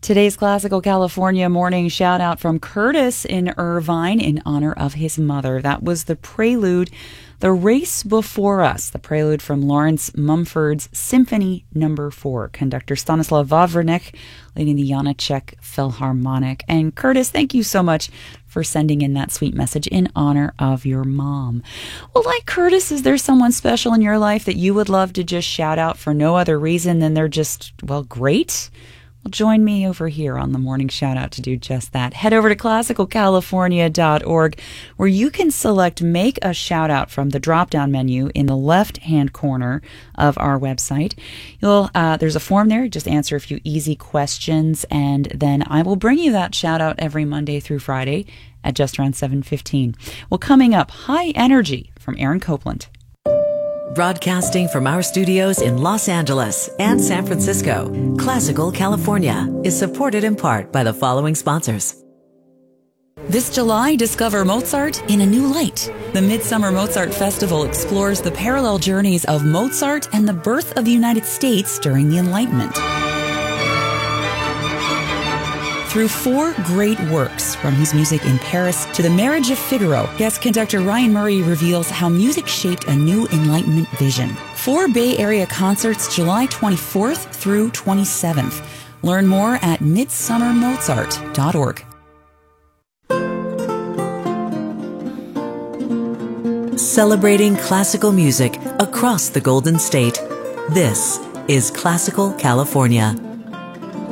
Today's Classical California morning shout out from Curtis in Irvine in honor of his mother. That was the prelude, The Race Before Us, the prelude from Lawrence Mumford's Symphony No. 4. Conductor Stanislav Wawrzynek leading the Janáček Philharmonic. And Curtis, thank you so much for sending in that sweet message in honor of your mom. Well, like Curtis, is there someone special in your life that you would love to just shout out for no other reason than they're just, well, great? Well, join me over here on the Morning Shout Out to do just that. Head over to classicalcalifornia.org where you can select Make a Shout Out from the drop-down menu in the left-hand corner of our website. There's a form there. Just answer a few easy questions, and then I will bring you that shout out every Monday through Friday at just around 7:15. Well, coming up, High Energy from Aaron Copland. Broadcasting from our studios in Los Angeles and San Francisco, Classical California is supported in part by the following sponsors. This July, discover Mozart in a new light. The Midsummer Mozart Festival explores the parallel journeys of Mozart and the birth of the United States during the Enlightenment. Through 4 great works, from his music in Paris to The Marriage of Figaro, guest conductor Ryan Murray reveals how music shaped a new Enlightenment vision. 4 Bay Area concerts July 24th through 27th. Learn more at midsummermozart.org. Celebrating classical music across the Golden State. This is Classical California.